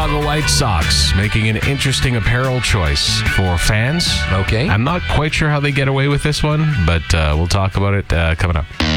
Chicago White Sox making an interesting apparel choice for fans. Okay. I'm not quite sure how they get away with this one, but we'll talk about it coming up.